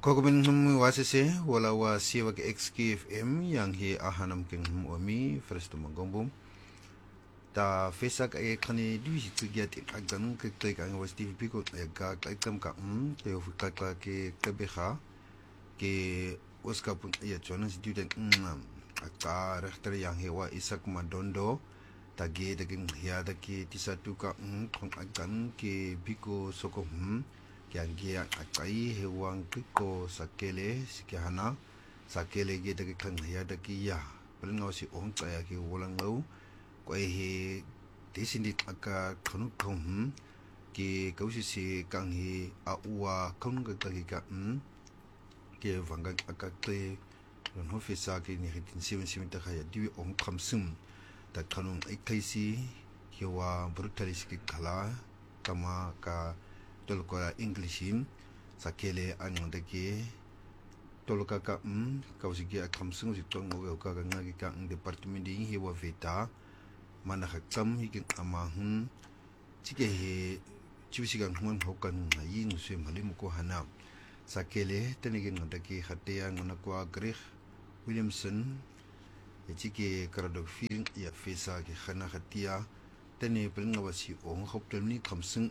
Kokomin wasese wala wa siwa ke XKFM yang he ahanam king omi first mangombum ta fesak ay kani du hitigyat agdan ke klik ang was TV ko ga kaikam ka te of ka ke kebeha ke waska pun ya chona student aka rechter yang he wa isak madondo tagi daging hiya daki tisatu ka kong agdan ke biko soko yang dia akai hewang kiko sakele sikihana sakele ge dagi kan ya dagi ya pelengau si ong saya ke ulang lau ko he desindi aka kanu kom ke kau si kang he aua kong ga dagi ka ke vanga aka te non hofisa ke ni hitin simen ta khaya diwi ong khamsum ta kanung ikaisi hewa brutalis ke kala kama ka tolko Englishin sakele anyong deke tolka ka kausigi akamsung si tong ngo ka ngagi ka department di hewa veta mana hakam hikin amahun chike he chiwisigan hon hokan yin se malim ko hana sakele tenigin deke hatea ngona ko agrih Williamson chike karadok feeling ya fesa ke khana hatia tene pelnga wasi ong hoptel ni kamsung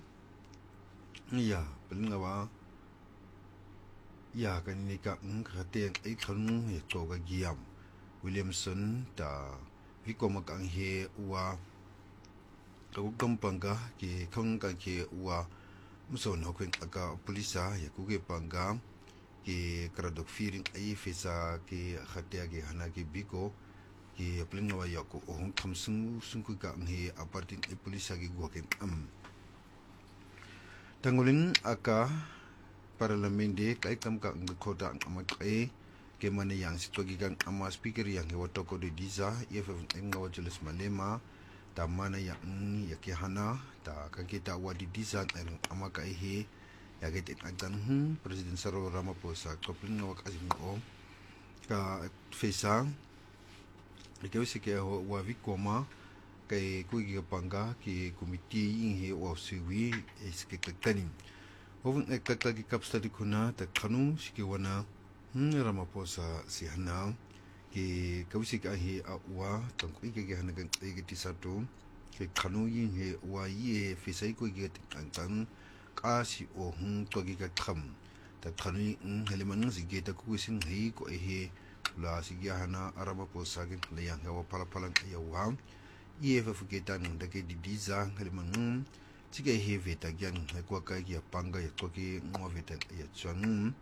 ya pelnga wa ya kan ni ka khate ai khanu he to ga giam Williamson ta viko makang he wa ko kampanga ke khong ka ke wa muson hokwen aka polisa ya ku ke panga ke kradok feeling ai fesa ke khate ge hana ke biko ke pelnga wa ya ko ong khamsung sungku ka he apartin ai polisa ge go ken Tangulin aka parlamende kai kam ka ngkota amak ke mana yang situgigan ama speaker yang hewatoko de diza EFF ngawa jelas malema ta mana yang yakihana ta kan kita wadi diza amaka he ya get agdan presiden Cyril Ramaphosa kopling ngawa kasim o ka fesa ke wisi ke wa vikoma kay kuigi panga ki komiti he wa siwi eske kektanim ovun ekta ki kapstadi kuna ta kanu sike wana Ramaphosa si hana ki kawisi ka he awa tang kuigi ke hana kan ege tisatu ke kanu yin he wa ye fisai kuigi tang ka si o to gi ka kham ta kanu heleman sige ta kuisin he ko he la sige hana Ramaphosa ke layang hawa pala ya wa EFF kita nang dake di diza haliman chike he veta gyan kwa ka ya panga ya toki ngo veta ya chwan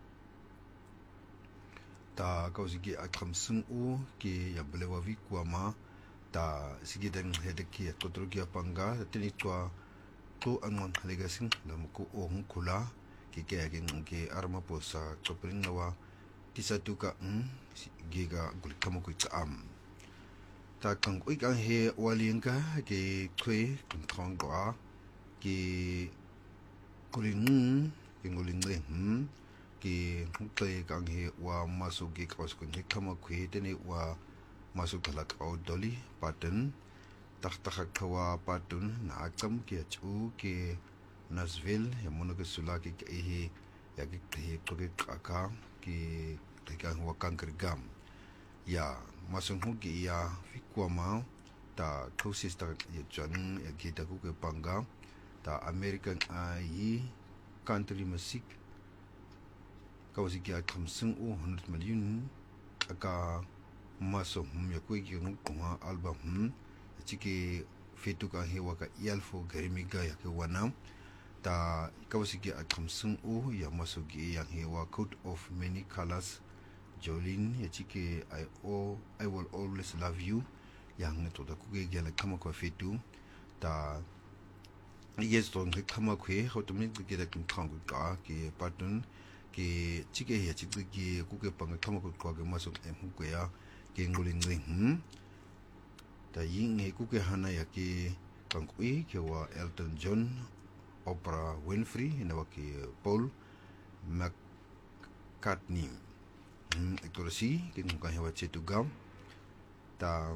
ta kausigi akhamsung u ke ya belewa vi kwama ta sige dan hedeki ya totrugi ya panga tini twa to angon halegasing lamko o kula ke ya ke Ramaphosa chopring nawa tisatu ka giga gulikamo ko am ta kang ui kang he walinga ke kwe kong kwa ke kuling ke nguling ke hukte kang he wa masuk ke kawas kun he kama kwe tene wa masuk kalak au doli pattern tak kawa patun na akam ke chu ke Nashville ya mono ke sulaki ke he ya ke he aka ke kang wa kang kergam ya masung hugi ya fikwama ta closest ta ya jan ya kita ku ke panga ta American ai country music kawasi ki kamsung 100 million aka masung ya ku ki ngoma album chiki fitu ka hewa ka yalfo garimiga ya ke wana ta kawasi ki kamsung ya masugi yang hewa coat of many colors Jolene ya chike I will always love you yang to da kuge gela kama kwa fitu ta yes to ngi kama kwe hotomin ke da kin kang ka ke patun ke chike ya chike ke kuge pang kama kwa ke masuk em ku ya ke ngulin ta yin he kuge hana ya ke kang kwe ke wa Elton John Oprah Winfrey na wa ke Paul McCartney ektorasi kin ka hewa chetu gam ta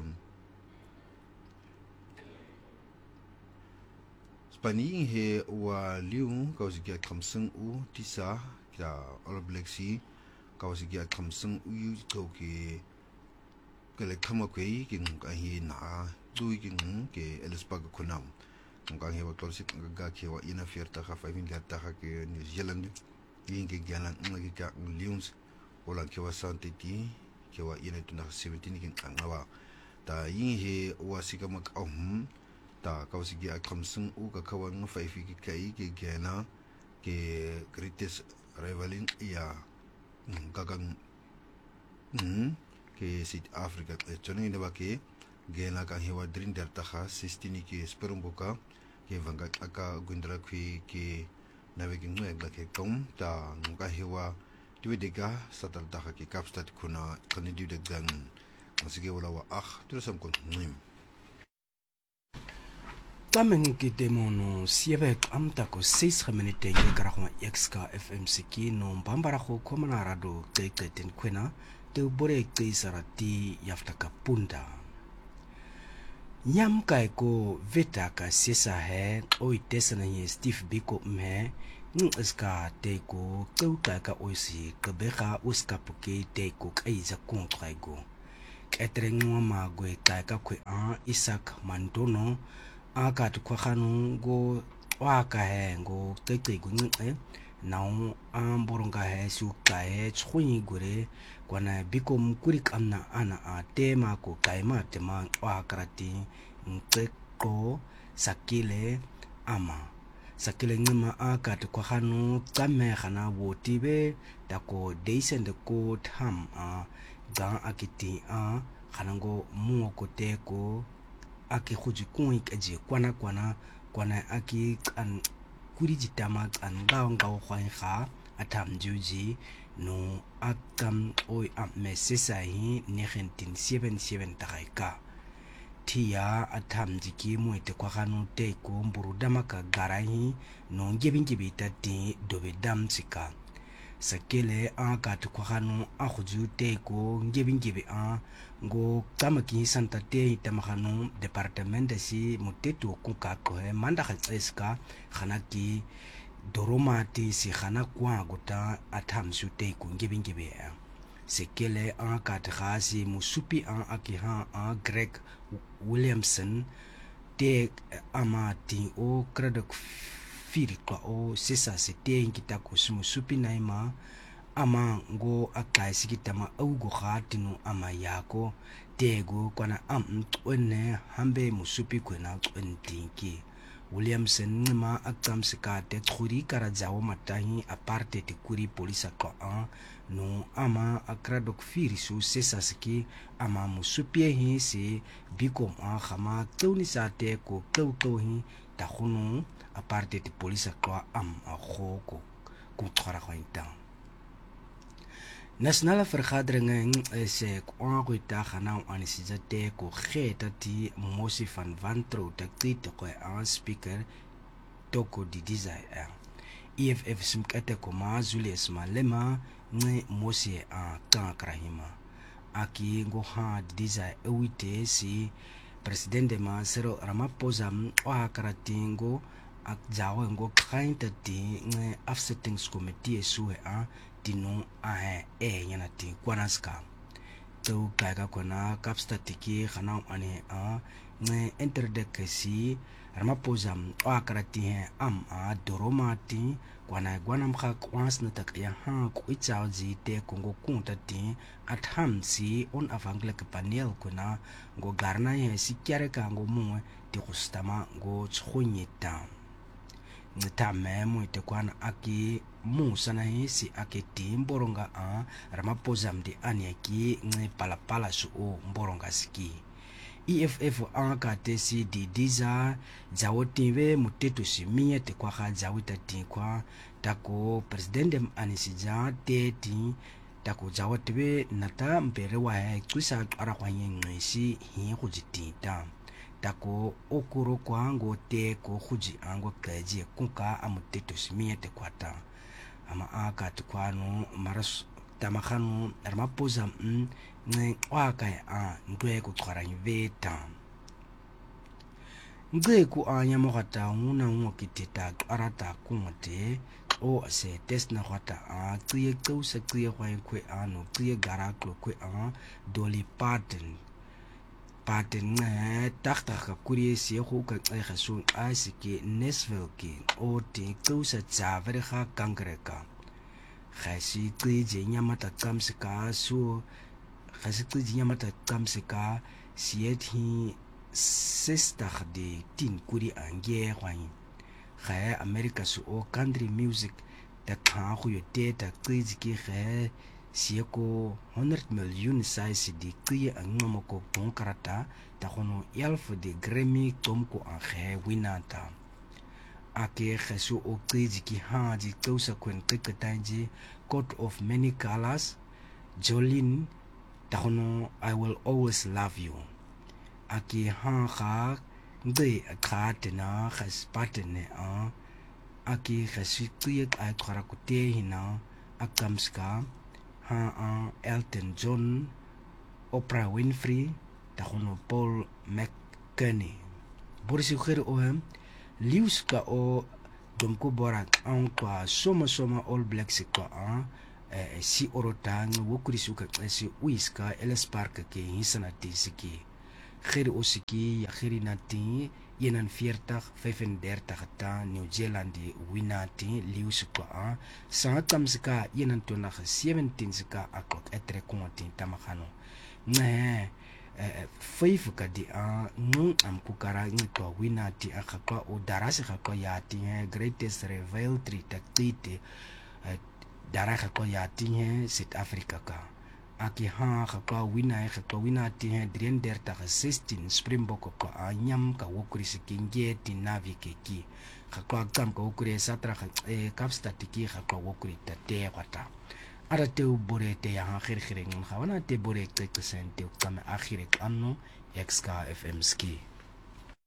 Spani he wa liu kausigi kamsung u tisa ta All Blacks ka wasigi atkamsung uyu to ke le kama kwe ki ka hi na dui ki ke Ellisburg kunam ka hi wa tolsit ga ke wa ina fierta ka 5 ta ke New Zealand yin ke galan ngi ka Lions wala ke wa santiti ke wa ina tuna 17 kin angawa ta yin he wa sika mak ta ka wasigi atkamsung u ka kawan 5 ki kai ke gana ke greatest rivaling ya gagang ke South Africa chone ne ba ke gena ka hewa drin der ta kha 16 ke sperumboka ke vanga aka gundra kwi ke naviging no egla ke tom ta nga hewa diwedega satal ta ke Kapstad kuna kani diwde gang asige wala wa tursam kon nim Tamen ki demono siebek amta ko 6 minute ngi karakwa XK FMC ki no mbambara ko komana rado ten kwena te bore te sarati yafta kapunda nyam kai ko veta ka sesa he oi tesana ye Steve Biko me ska te ko teuka ka oisi kabeka uskapuke te ko kaiza kontra go ketrengo ma go ka kwe Isaac Mandono aka tu kwa khanu go waka he go tete go nge naung boronga he su ka he chuni gore kwana Biko mkuri kamna ana a tema ko kaima tema wakarati ngeko sakile ngima aka tu kwa khanu tame khana wotibe dako deisende ko tham ga akiti khanango muo ko teko aki khuji kuin kaje kwana aki an kuri jitama an ngao khwan kha atam juji no akam oi mesesa hi 1977 takaika tia atam jiki muite kwa khanu te ko mburudama ka garahi no ngebingibi tati dobe damsika sakele ka tu kwa khanu khuju te ko ngebingibi ngo kama ki santa te tamakhanu departement si mutetu kuka ko manda khatseska khana ki doromati si khana kwa gota atam su te ko ngebingibi sekele ka khasi musupi akiha Greg Williamson te amati o kredok firi kwa o sesa se te ngita ko musupi naima ama ngo akaisi kitama augo khatinu ama yako tego kwana twene hambe musupi kwena twentinki Williamson nima akamsika te khuri karajawo matahi aparte te kuri polisa ko no ama akradok firi su sesa siki ama musupi hi se Biko khama tuni sa te ko hi ta khunu aparte te polisa ko khoko ku tsara khoita Nasionale vergadering is kwa khana anisizate ko kheta ti Mosi van Wantro taktite ko speaker toko di desire EFF simkate ko Julius Malema nge Mosi kankrahima aki ngo ha desire ewite si presidente ma Cyril Ramaphosa wa karatingo akjawe ngo kainta ti nge offsettings committee suhe tinu yana ti kwanaska to kaga kona Kapstad tiki khana ane nge interdekesi Ramaphosa akarati doromati kwana mkha kwans na takya ku ichaji te kongo kunta ti athamsi on avangle ke panel kuna ngo garna ye sikyare ka ngo mwe ti kustama ngo tshonyeta ngitame muite kwana aki musa na hisi aketi mboronga Ramaphosa mdi anyaki nge palapala su mboronga ski EFF katesi di diza jawotiwe mutetu simie te kwa jawita ti kwa tako presidente anisija teti tako jawotiwe nata mpere wa kuisa ara kwa ngisi hi kujitita tako okuro kwa ngo te ko khuji ango kaji kunka amutetu simie te kwata ama akati kwano maras tamakhanu Ramaphosa nge wakai ndwe ku tsara veta ngwe ku anya mogata una ngo kiteta arata kumate o se test na kwata a qiye qausa qiye kwa kwe ano qiye garaklo kwe a Dolly Parton takta ka kurie se go ka qega so a se ke Nashville ke o te qausa tsavere ga kangreka ga se qije nyamata tsamsika so ga se qije nyamata tsamsika sieti sister de tin kuri ange kwani ga America so o country music ta khago yo te ta qije ke ga sieko 100 million size di qiye angmo ko bonkarata ta gono elf de Grammy tomko ange winata ake gesu o qije ki ha di tausa kwen qeqetanji coat of many colors Jolene ta gono I will always love you ake ha ga nde akhatena gaspatene a ake gesu qiye ai khara ko te hina akamska ha Elton John, Oprah Winfrey, ta gono Paul McCartney. Borisi gere o hem liuska o domko borak an kwa soma All Blacks kwa si orotang wokuri suka si uiska Ellis Park ke hisana tisiki. Gere o siki ya gere nati yenan 40-35 ta New Zealand winati liuska sa tamsika yenan tona 17 sika akok etre konti tamakano ne five ka di nung am kukara ngito winati akakwa o darasi kakwa yati greatest reveal takite daraka kwa yati South Africa ka aki ha kakwa winati driender ta 16 Springbok ko anyam ka wokuri sikinge ti navi keki kakwa kam ka wokuri satra kapsta tiki kakwa wokuri ta te kwata ara te bore te ya khirkhireng khawana te bore te sente kame akhire anno XK FM ski